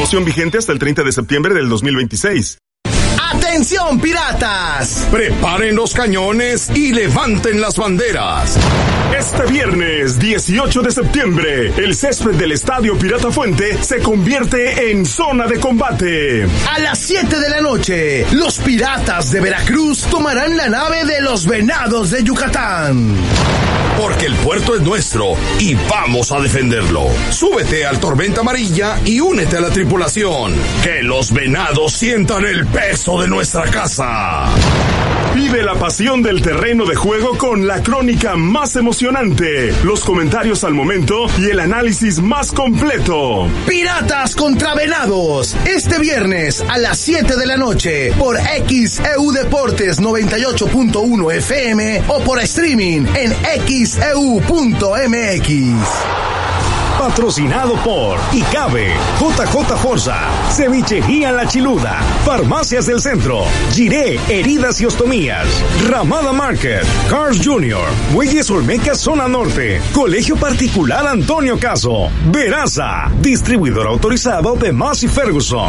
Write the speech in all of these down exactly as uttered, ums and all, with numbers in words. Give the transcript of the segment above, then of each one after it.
Promoción vigente hasta el treinta de septiembre del dos mil veintiséis. ¡Atención, piratas! Preparen los cañones y levanten las banderas. Este viernes dieciocho de septiembre, el césped del Estadio Pirata Fuente se convierte en zona de combate. A las siete de la noche, los piratas de Veracruz tomarán la nave de los Venados de Yucatán. Porque el puerto es nuestro y vamos a defenderlo. Súbete al Tormenta Amarilla y únete a la tripulación. Que los Venados sientan el peso de nuestra casa. Vive la pasión del terreno de juego con la crónica más emocionante, los comentarios al momento y el análisis más completo. Piratas contra Venados, este viernes a las siete de la noche por X E U Deportes noventa y ocho punto uno F M o por streaming en x e u punto m x. Patrocinado por ICABE, J J Forza, Cevichería La Chiluda, Farmacias del Centro, Giré, Heridas y Ostomías, Ramada Market, Cars Junior, Muelles Olmeca Zona Norte, Colegio Particular Antonio Caso, Veraza, distribuidor autorizado de Massey Ferguson.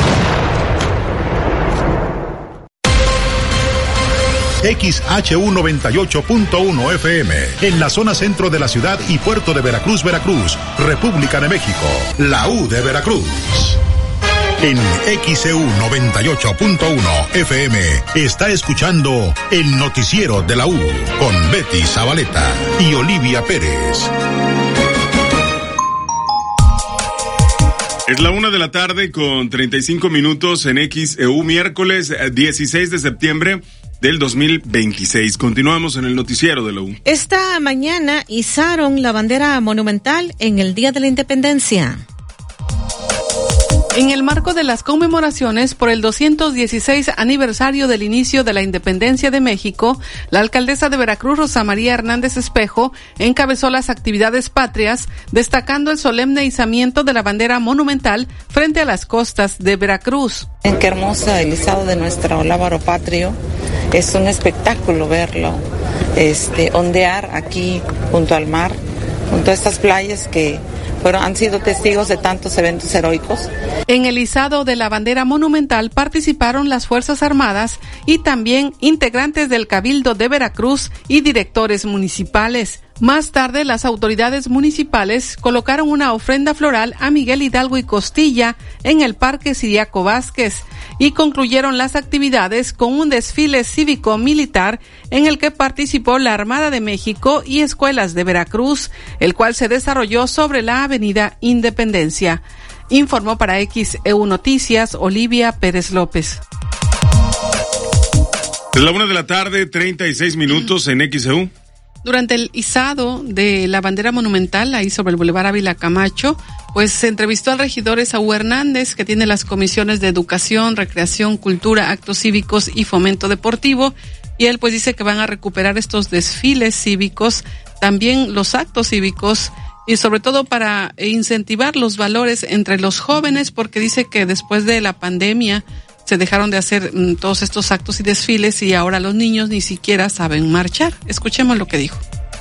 X H U noventa y ocho punto uno F M, en la zona centro de la ciudad y puerto de Veracruz, Veracruz, República de México, la U de Veracruz. En X E U noventa y ocho punto uno F M está escuchando el noticiero de la U con Betty Zabaleta y Olivia Pérez. Es la una de la tarde con treinta y cinco minutos en X E U, miércoles dieciséis de septiembre del dos mil veintiséis. Continuamos en el noticiero de la U. Esta mañana izaron la bandera monumental en el Día de la Independencia. En el marco de las conmemoraciones por el doscientos dieciséis aniversario del inicio de la independencia de México, la alcaldesa de Veracruz, Rosa María Hernández Espejo, encabezó las actividades patrias, destacando el solemne izamiento de la bandera monumental frente a las costas de Veracruz. Qué hermoso el izado de nuestro lábaro patrio. Es un espectáculo verlo, este, ondear aquí junto al mar, junto a estas playas que fueron, han sido testigos de tantos eventos heroicos. En el izado de la bandera monumental participaron las Fuerzas Armadas y también integrantes del Cabildo de Veracruz y directores municipales. Más tarde, las autoridades municipales colocaron una ofrenda floral a Miguel Hidalgo y Costilla en el Parque Ciriaco Vázquez y concluyeron las actividades con un desfile cívico-militar en el que participó la Armada de México y escuelas de Veracruz, el cual se desarrolló sobre la Avenida Independencia. Informó para X E U Noticias Olivia Pérez López. Es la una de la tarde, treinta y seis minutos en X E U. Durante el izado de la bandera monumental, ahí sobre el Boulevard Ávila Camacho, pues se entrevistó al regidor Esaú Hernández, que tiene las comisiones de Educación, Recreación, Cultura, Actos Cívicos y Fomento Deportivo, y él pues dice que van a recuperar estos desfiles cívicos, también los actos cívicos, y sobre todo para incentivar los valores entre los jóvenes, porque dice que después de la pandemia se dejaron de hacer mm, todos estos actos y desfiles y ahora los niños ni siquiera saben marchar. Escuchemos lo que dijo.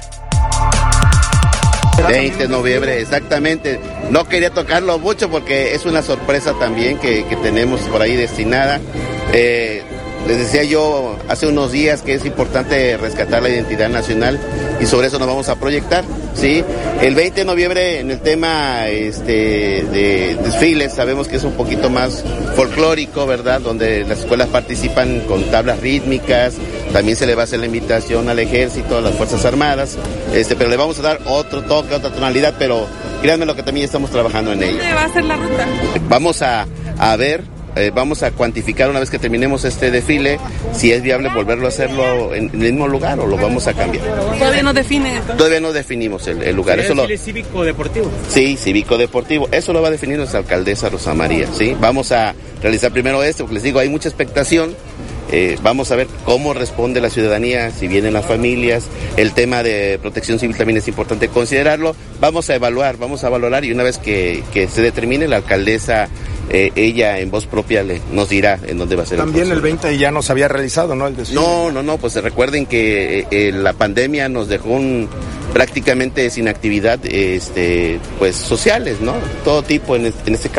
veinte de noviembre, exactamente. No quería tocarlo mucho porque es una sorpresa también que, que tenemos por ahí destinada. Eh, les decía yo hace unos días que es importante rescatar la identidad nacional y sobre eso nos vamos a proyectar, ¿sí? El veinte de noviembre en el tema este, de desfiles sabemos que es un poquito más folclórico, ¿verdad? Donde las escuelas participan con tablas rítmicas, también se le va a hacer la invitación al ejército, a las Fuerzas Armadas, este, pero le vamos a dar otro toque, otra tonalidad, pero créanme lo que también estamos trabajando en ello. ¿Dónde va a ser la ruta? Vamos a, a ver... Eh, vamos a cuantificar una vez que terminemos este desfile si es viable volverlo a hacerlo en, en el mismo lugar o lo vamos a cambiar. ¿Todavía no definen entonces? Todavía no definimos el, el lugar. ¿Es desfile cívico-deportivo? Sí, cívico-deportivo. Eso lo va a definir nuestra alcaldesa Rosa María, ¿sí? Vamos a realizar primero esto, porque les digo, hay mucha expectación. Eh, vamos a ver cómo responde la ciudadanía, si vienen las familias, el tema de protección civil también es importante considerarlo. Vamos a evaluar, vamos a valorar y una vez que, que se determine, la alcaldesa, eh, ella en voz propia le, nos dirá en dónde va a ser. También el, el veinte ya no se había realizado, ¿no? El desfile. No, no, no, pues recuerden que eh, la pandemia nos dejó un, prácticamente sin actividad, este, pues sociales, ¿no? Todo tipo, en, en este caso.